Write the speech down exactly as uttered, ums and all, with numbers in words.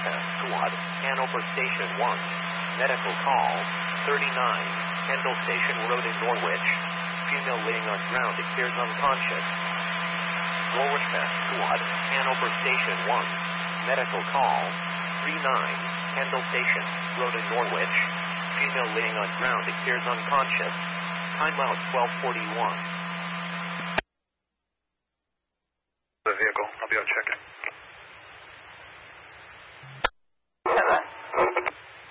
Test Squad, Hanover Station one. Medical call, thirty-nine, Kendall Station Road in Norwich. Female laying on ground appears unconscious. Norwich Test Squad, Hanover Station one. Medical call, thirty-nine, Kendall Station Road in Norwich. Female laying on ground appears unconscious. Timeout twelve forty-one. The vehicle, I'll be out checking.